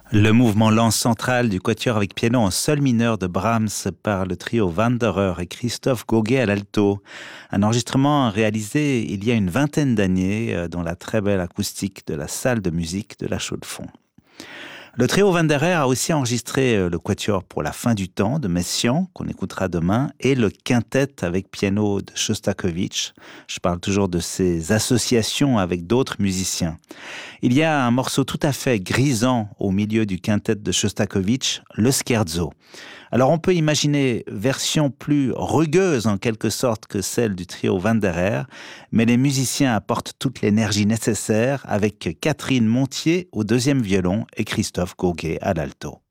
Le mouvement lent central du quatuor avec piano en sol mineur de Brahms par le trio Wanderer et Christophe Gauguet à l'alto. Un enregistrement réalisé il y a une vingtaine d'années dans la très belle acoustique de la salle de musique de la Chaux-de-Fonds. Le trio Wanderer a aussi enregistré le quatuor pour la fin du temps de Messiaen, qu'on écoutera demain, et le quintet avec piano de Shostakovich. Je parle toujours de ces associations avec d'autres musiciens. Il y a un morceau tout à fait grisant au milieu du quintet de Shostakovich, le scherzo. Alors on peut imaginer version plus rugueuse en quelque sorte que celle du trio Wanderer, mais les musiciens apportent toute l'énergie nécessaire avec Catherine Montier au deuxième violon et Christophe Gauguet à l'alto.